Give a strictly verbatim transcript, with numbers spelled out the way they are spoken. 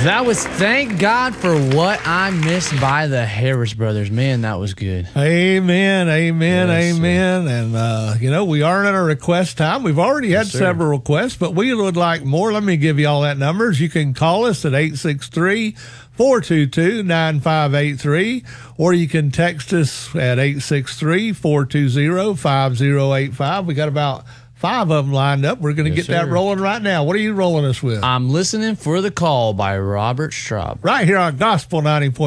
That was Thank God for What I Missed by the Harris Brothers. Man, that was good. Amen, amen, Yes, amen. And, uh, you know, we are in our request time. We've already had Yes, sir. several requests, but we would like more. Let me give you all that numbers. You can call us at eight six three, four two two, nine five eight three, or you can text us at eight six three, four two zero, five zero eight five. We got about five of them lined up. We're going to Yes, get that sir. rolling right now. What are you rolling us with? I'm listening for the call by Robert Straub. Right here on Gospel ninety point